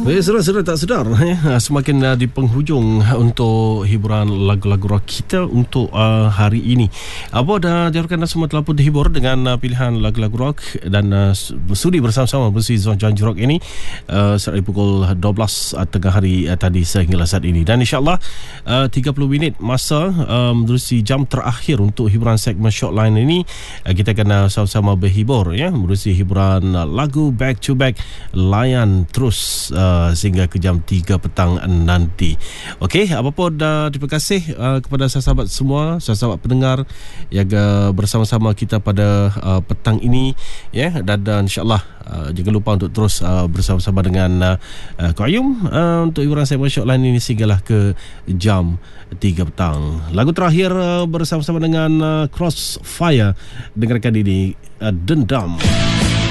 Sedar tak sedar semakin di penghujung untuk hiburan lagu-lagu rock kita untuk hari ini. Apa dah diharapkan semua telah pun dihibur dengan pilihan lagu-lagu rock dan sudi bersama-sama bersama Zon Janji Rock ini dari pukul 12 tengah hari tadi sehingga saat ini. Dan insyaAllah 30 minit masa menerusi jam terakhir untuk hiburan segmen Shortline ini, kita akan sama-sama berhibur ya, menerusi hiburan lagu back to back, layan terus sehingga ke jam 3 petang nanti. Okey, apa pun terima kasih kepada sahabat semua, sahabat pendengar yang bersama-sama kita pada petang ini ya, dan insya-Allah jangan lupa untuk terus bersama-sama dengan Kak Ayum untuk hiburan segmen Shortline ini sehinggalah ke jam 3 petang. Lagu terakhir bersama-sama dengan Crossfire, dengarkan ini Dendam.